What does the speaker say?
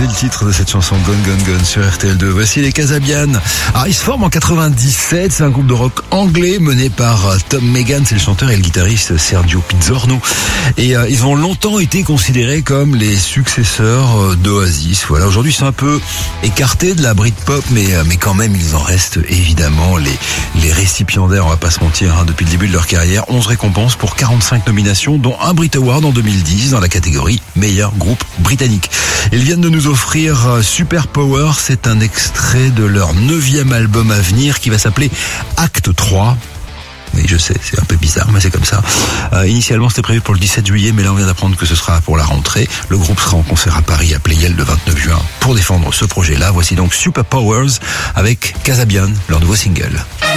C'est le titre de cette chanson Gone Gone Gone sur RTL2. Voici les Kasabian. Alors ils se forment en 97, c'est un groupe de rock anglais mené par Tom Megan, c'est le chanteur et le guitariste Sergio Pizzorno. Et ils ont longtemps été considérés comme les successeurs d'Oasis. Voilà, aujourd'hui ils sont un peu écartés de la Britpop, mais quand même ils en restent évidemment les récipiendaires, on va pas se mentir, depuis le début de leur carrière. 11 récompenses pour 45 nominations, dont un Brit Award en 2010 dans la catégorie meilleur groupe britannique. Ils viennent de nous offrir Super Power, c'est un extrait de leur 9e album à venir qui va s'appeler Acte 3. Oui, je sais, c'est un peu bizarre, mais c'est comme ça. Initialement, c'était prévu pour le 17 juillet, mais là, on vient d'apprendre que ce sera pour la rentrée. Le groupe sera en concert à Paris, à Playel, le 29 juin, pour défendre ce projet-là. Voici donc Super Powers avec Kasabian, leur nouveau single.